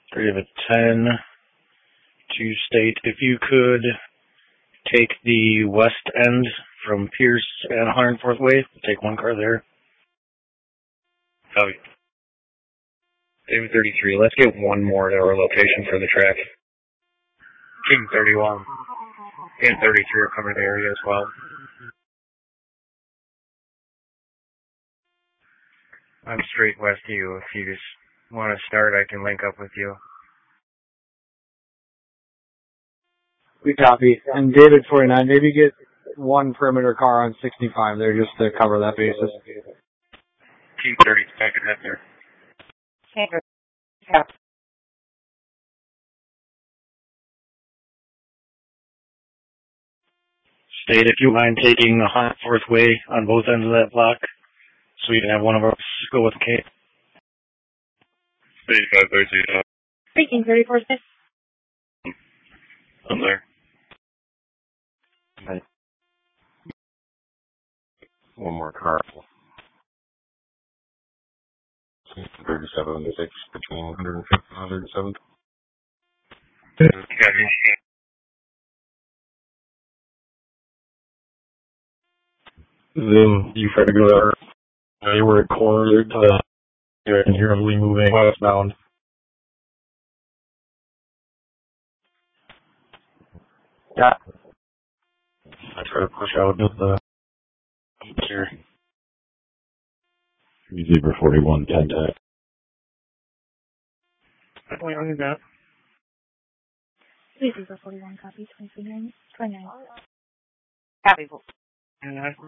3 of a 10 to state if you could take the west end from Pierce and 104th Way, take one car there. Copy. David 33, let's get one more to our location for the track. King 31 and 33 are covering the area as well. I'm straight west of you. If you just want to start, I can link up with you. We copy. And David 49, maybe get one perimeter car on 65 there just to cover that basis. King 30 back in that there. Yeah. State if you mind taking the 104th Way on both ends of that block, so you can have one of us go with Kate. 85, 13. Speaking 34 6. I'm there. Okay. One more car. 37 to 6 between 150 and 107. Then you try to go there. You were at corner to I can hear him moving westbound. Yeah. I try to push out of the here. Zebra 41, 10 tech. Zebra 41 copy, 29. Copy.